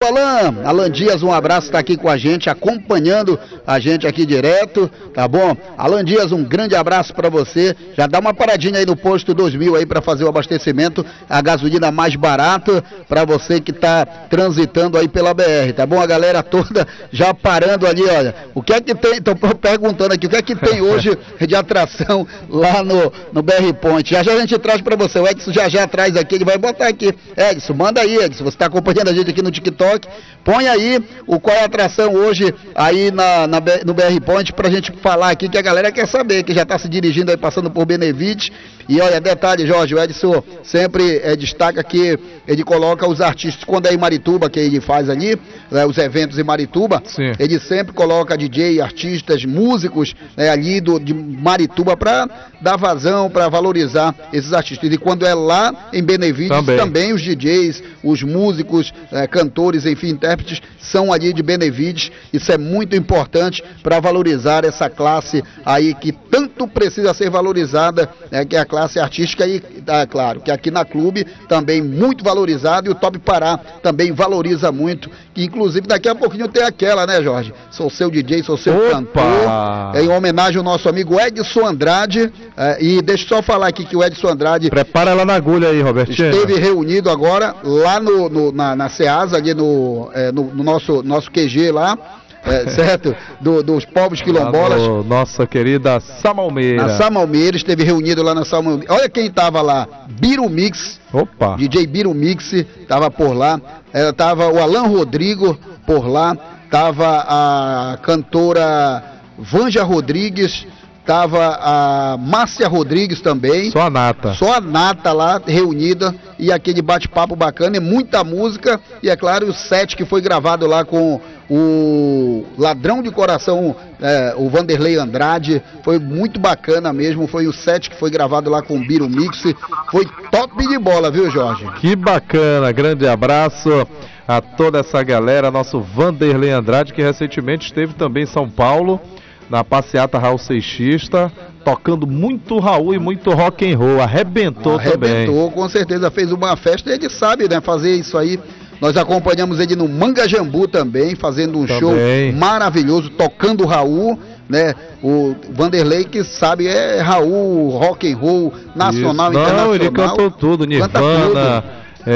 Alan Dias, um abraço, está aqui com a gente, acompanhando a gente aqui direto, tá bom? Alan Dias, um grande abraço para você. Já dá uma paradinha aí no posto 2000 aí para fazer o abastecimento, a gasolina mais barata para você que tá transitando aí pela BR, tá bom? A galera toda já parando ali, olha. O que é que tem? Tô perguntando aqui, o que é que tem hoje de atração lá no BR Point? Já a gente traz para você. O Edson já traz aqui, ele vai botar aqui. Edson, manda aí, Edson. Você tá acompanhando a gente aqui no TikTok. Põe aí qual é a atração hoje aí no BR Point pra gente falar aqui, que a galera quer saber, que já tá se dirigindo aí, passando por Benevides. E olha, detalhe, Jorge, o Edson sempre destaca que ele coloca os artistas, quando é em Marituba, que ele faz ali, os eventos em Marituba. Sim. Ele sempre coloca DJ, artistas, músicos ali de Marituba pra dar vazão, pra valorizar esses artistas. E quando é lá em Benevides, também os DJs, os músicos, cantores, enfim, intérpretes, são ali de Benevides. Isso é muito importante para valorizar essa classe aí que tanto precisa ser valorizada, que é a classe artística, e claro, que aqui na Clube também muito valorizado, e o Top Pará também valoriza muito, que inclusive daqui a pouquinho tem aquela, né, Jorge? Sou seu DJ, sou seu cantor, em homenagem ao nosso amigo Edson Andrade, e deixa eu só falar aqui que o Edson Andrade... Prepara ela na agulha aí, Robertinho. Esteve reunido agora lá na Ceasa, ali no nosso QG lá, certo? Dos povos quilombolas. Nossa querida Samalmeira. Na Samalmeira, esteve reunido lá na Samalmeira. Olha quem estava lá, Biro Mix. Opa! DJ Biro Mix estava por lá. Tava o Alan Rodrigo por lá. Tava a cantora Vanja Rodrigues. Tava a Márcia Rodrigues também. Só a nata lá reunida, e aquele bate-papo bacana, e muita música, e é claro o set que foi gravado lá com o Ladrão de Coração, o Vanderlei Andrade. Foi muito bacana mesmo, foi o set que foi gravado lá com o Biro Mix, foi top de bola, viu, Jorge? Que bacana, grande abraço a toda essa galera, nosso Vanderlei Andrade, que recentemente esteve também em São Paulo, na passeata Raul Seixista, tocando muito Raul e muito rock and roll, arrebentou também. Arrebentou, com certeza, fez uma festa, e ele sabe, né, fazer isso aí. Nós acompanhamos ele no Mangajambu também, fazendo um show maravilhoso, tocando Raul, né, o Vanderlei, que sabe, Raul, rock and roll, nacional, internacional. Não, ele cantou tudo, Nirvana,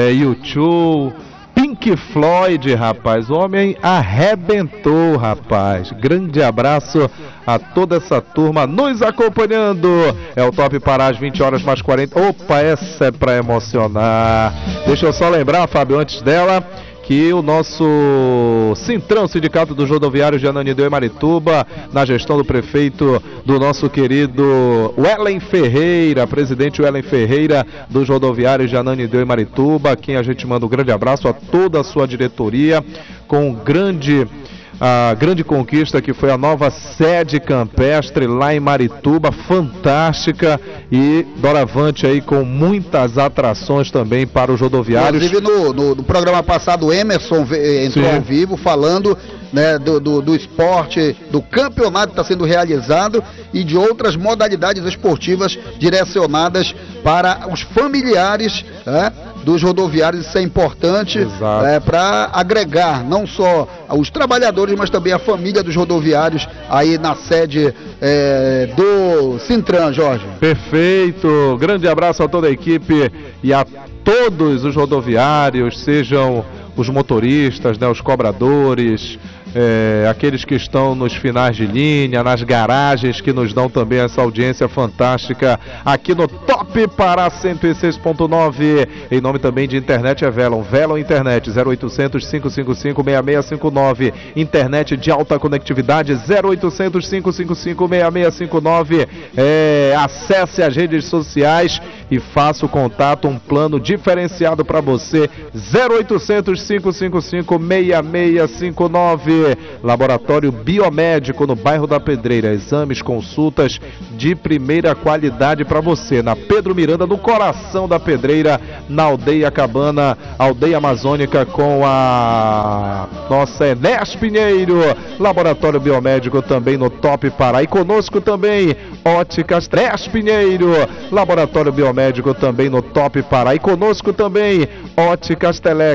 U2, Pink Floyd, rapaz, o homem arrebentou, rapaz. Grande abraço a toda essa turma nos acompanhando. É o Top Pará às 20 horas mais 40. Opa, essa é pra emocionar. Deixa eu só lembrar, Fábio, antes dela, que o nosso Sintrão, Sindicato dos Rodoviários de Ananindeua e Marituba, na gestão do prefeito, do nosso querido Wellen Ferreira, presidente Wellen Ferreira dos Rodoviários de Ananindeua e Marituba, a quem a gente manda um grande abraço, a toda a sua diretoria, com a grande conquista que foi a nova sede campestre lá em Marituba, fantástica, e doravante aí com muitas atrações também para os rodoviários. Inclusive no programa passado o Emerson entrou ao vivo falando, né, do esporte, do campeonato que está sendo realizado e de outras modalidades esportivas direcionadas para os familiares, dos rodoviários. Isso é importante para agregar não só os trabalhadores, mas também a família dos rodoviários aí na sede do Sintran, Jorge. Perfeito, grande abraço a toda a equipe e a todos os rodoviários, sejam os motoristas, né, os cobradores, aqueles que estão nos finais de linha, nas garagens, que nos dão também essa audiência fantástica aqui no Top Pará 106.9, em nome também de Internet Velon Internet, 0800 555 6659, internet de alta conectividade, 0800 555 6659, acesse as redes sociais e faça o contato, um plano diferenciado para você, 0800 555 6659. Laboratório Biomédico no bairro da Pedreira, exames, consultas de primeira qualidade para você, na Pedro Miranda, no coração da Pedreira, na Aldeia Cabana, Aldeia Amazônica, com a nossa Enes Pinheiro. Laboratório Biomédico também no Top Pará, e conosco também Óticas Enes Pinheiro, Laboratório Biomédico também no Top Pará, e conosco também Óticas Teleg.